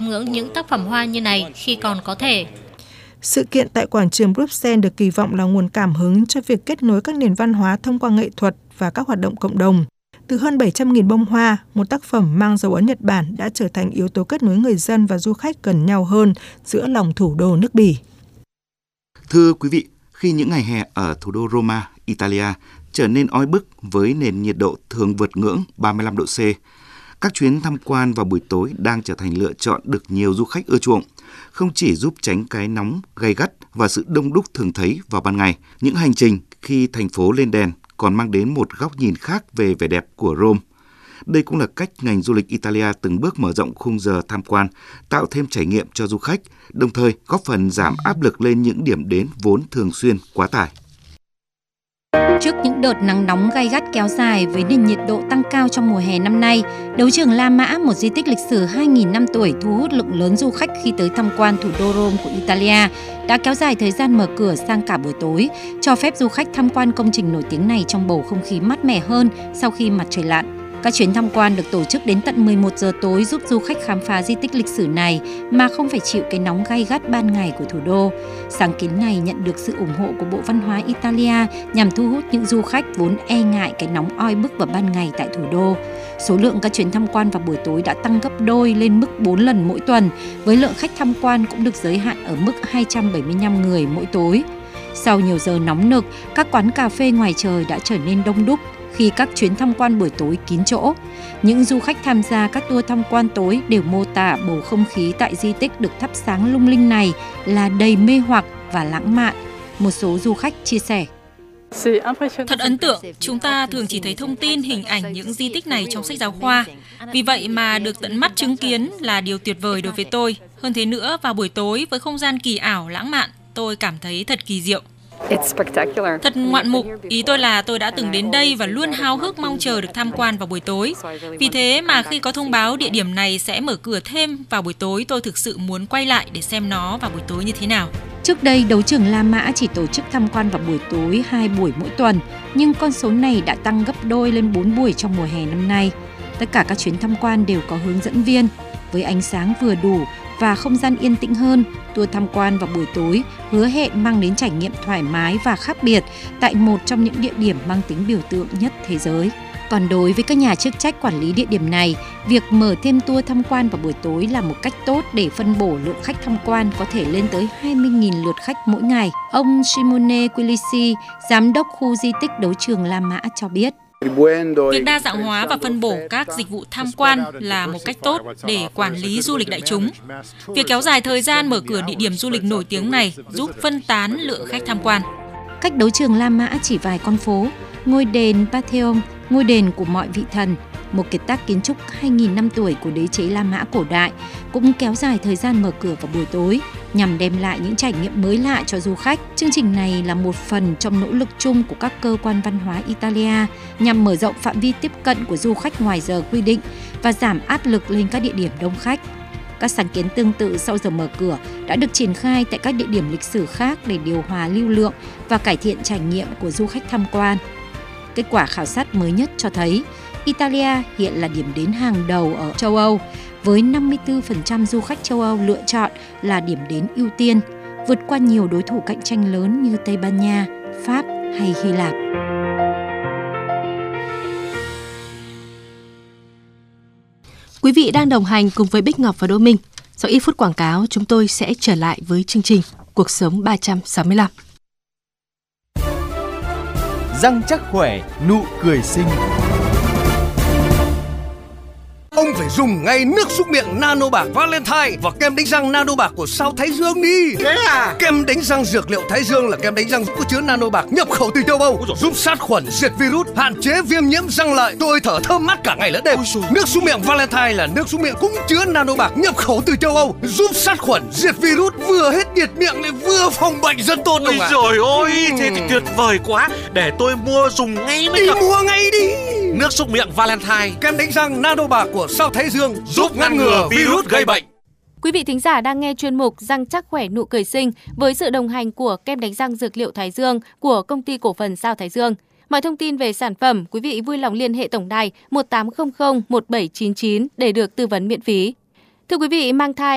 ngưỡng những tác phẩm hoa như này khi còn có thể. Sự kiện tại quảng trường Bruxelles được kỳ vọng là nguồn cảm hứng cho việc kết nối các nền văn hóa thông qua nghệ thuật và các hoạt động cộng đồng. Từ hơn 700.000 bông hoa, một tác phẩm mang dấu ấn Nhật Bản đã trở thành yếu tố kết nối người dân và du khách gần nhau hơn giữa lòng thủ đô nước Bỉ. Thưa quý vị, khi những ngày hè ở thủ đô Roma, Italia trở nên oi bức với nền nhiệt độ thường vượt ngưỡng 35 độ C, các chuyến tham quan vào buổi tối đang trở thành lựa chọn được nhiều du khách ưa chuộng. Không chỉ giúp tránh cái nóng gay gắt và sự đông đúc thường thấy vào ban ngày, những hành trình khi thành phố lên đèn còn mang đến một góc nhìn khác về vẻ đẹp của Rome. Đây cũng là cách ngành du lịch Italia từng bước mở rộng khung giờ tham quan, tạo thêm trải nghiệm cho du khách, đồng thời góp phần giảm áp lực lên những điểm đến vốn thường xuyên quá tải. Trước những đợt nắng nóng gay gắt kéo dài với nền nhiệt độ tăng cao trong mùa hè năm nay, đấu trường La Mã, một di tích lịch sử 2.000 năm tuổi thu hút lượng lớn du khách khi tới tham quan thủ đô Rome của Italia, đã kéo dài thời gian mở cửa sang cả buổi tối, cho phép du khách tham quan công trình nổi tiếng này trong bầu không khí mát mẻ hơn sau khi mặt trời lặn. Các chuyến tham quan được tổ chức đến tận 11 giờ tối giúp du khách khám phá di tích lịch sử này mà không phải chịu cái nóng gay gắt ban ngày của thủ đô. Sáng kiến này nhận được sự ủng hộ của Bộ Văn hóa Italia nhằm thu hút những du khách vốn e ngại cái nóng oi bức vào ban ngày tại thủ đô. Số lượng các chuyến tham quan vào buổi tối đã tăng gấp đôi lên mức 4 lần mỗi tuần, với lượng khách tham quan cũng được giới hạn ở mức 275 người mỗi tối. Sau nhiều giờ nóng nực, các quán cà phê ngoài trời đã trở nên đông đúc khi các chuyến tham quan buổi tối kín chỗ. Những du khách tham gia các tour tham quan tối đều mô tả bầu không khí tại di tích được thắp sáng lung linh này là đầy mê hoặc và lãng mạn. Một số du khách chia sẻ. Thật ấn tượng, chúng ta thường chỉ thấy thông tin, hình ảnh những di tích này trong sách giáo khoa. Vì vậy mà được tận mắt chứng kiến là điều tuyệt vời đối với tôi. Hơn thế nữa, vào buổi tối với không gian kỳ ảo, lãng mạn, tôi cảm thấy thật kỳ diệu. Thật ngoạn mục, ý tôi là tôi đã từng đến đây và luôn háo hức mong chờ được tham quan vào buổi tối. Vì thế mà khi có thông báo địa điểm này sẽ mở cửa thêm vào buổi tối, tôi thực sự muốn quay lại để xem nó vào buổi tối như thế nào. Trước đây, đấu trường La Mã chỉ tổ chức tham quan vào buổi tối 2 buổi mỗi tuần, nhưng con số này đã tăng gấp đôi lên 4 buổi trong mùa hè năm nay. Tất cả các chuyến tham quan đều có hướng dẫn viên, với ánh sáng vừa đủ và không gian yên tĩnh hơn. Tour tham quan vào buổi tối hứa hẹn mang đến trải nghiệm thoải mái và khác biệt tại một trong những địa điểm mang tính biểu tượng nhất thế giới. Còn đối với các nhà chức trách quản lý địa điểm này, việc mở thêm tour tham quan vào buổi tối là một cách tốt để phân bổ lượng khách tham quan có thể lên tới 20.000 lượt khách mỗi ngày. Ông Simone Quilisi, giám đốc khu di tích đấu trường La Mã cho biết. Việc đa dạng hóa và phân bổ các dịch vụ tham quan là một cách tốt để quản lý du lịch đại chúng. Việc kéo dài thời gian mở cửa địa điểm du lịch nổi tiếng này giúp phân tán lượng khách tham quan. Cách đấu trường La Mã chỉ vài con phố, ngôi đền Pantheon, ngôi đền của mọi vị thần, một kiệt tác kiến trúc 2.000 năm tuổi của đế chế La Mã cổ đại, cũng kéo dài thời gian mở cửa vào buổi tối nhằm đem lại những trải nghiệm mới lạ cho du khách. Chương trình này là một phần trong nỗ lực chung của các cơ quan văn hóa Italia nhằm mở rộng phạm vi tiếp cận của du khách ngoài giờ quy định và giảm áp lực lên các địa điểm đông khách. Các sáng kiến tương tự sau giờ mở cửa đã được triển khai tại các địa điểm lịch sử khác để điều hòa lưu lượng và cải thiện trải nghiệm của du khách tham quan. Kết quả khảo sát mới nhất cho thấy Italia hiện là điểm đến hàng đầu ở châu Âu, với 54% du khách châu Âu lựa chọn là điểm đến ưu tiên, vượt qua nhiều đối thủ cạnh tranh lớn như Tây Ban Nha, Pháp hay Hy Lạp. Quý vị đang đồng hành cùng với Bích Ngọc và Đỗ Minh. Sau ít phút quảng cáo, chúng tôi sẽ trở lại với chương trình Cuộc sống 365. Răng chắc khỏe, nụ cười xinh. Ông phải dùng ngay nước súc miệng Nano Bạc Valentine và kem đánh răng Nano Bạc của Sao Thái Dương đi. Thế à? Kem đánh răng dược liệu Thái Dương là kem đánh răng có chứa Nano Bạc nhập khẩu từ châu Âu, giúp sát khuẩn, diệt virus, hạn chế viêm nhiễm răng lợi. Tôi thở thơm mát cả ngày lẫn đêm. Nước súc miệng Valentine là nước súc miệng cũng chứa Nano Bạc nhập khẩu từ châu Âu, giúp sát khuẩn, diệt virus, vừa hết nhiệt miệng lại vừa phòng bệnh rất tốt. Ôi trời ơi, thế thì tuyệt vời quá. Để tôi mua dùng ngay mới được. Mua ngay đi. Nước súc miệng Valentine, kem đánh răng Nano Bạc của Sao Thái Dương giúp ngăn ngừa virus gây bệnh. Quý vị thính giả đang nghe chuyên mục Răng chắc khỏe nụ cười xinh với sự đồng hành của kem đánh răng dược liệu Thái Dương của công ty cổ phần Sao Thái Dương. Mọi thông tin về sản phẩm, quý vị vui lòng liên hệ tổng đài 1800 1799 để được tư vấn miễn phí. Thưa quý vị, mang thai